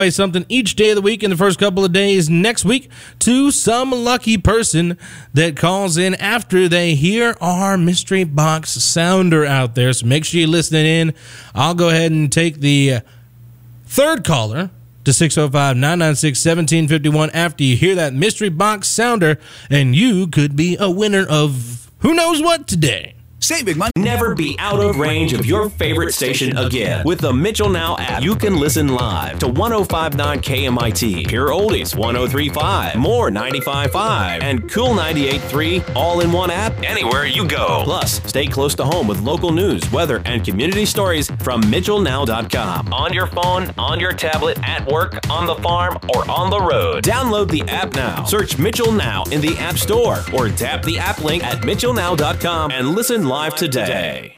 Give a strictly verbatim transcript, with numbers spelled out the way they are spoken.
something each day of the week in the first couple of days next week to some lucky person that calls in after they hear our mystery box sounder out there. So make sure you're listening in. I'll go ahead and take the third caller to six oh five, nine nine six, one seven five one after you hear that mystery box sounder, and you could be a winner of who knows what today. Save big money. Never be out of range of your favorite station again. With the Mitchell Now app, you can listen live to one oh five point nine K M I T, Pure Oldies one oh three point five, More ninety-five point five, and Cool ninety-eight point three, all in one app, anywhere you go. Plus, stay close to home with local news, weather, and community stories from Mitchell Now dot com. On your phone, on your tablet, at work, on the farm, or on the road. Download the app now. Search Mitchell Now in the App Store or tap the app link at Mitchell Now dot com and listen live today.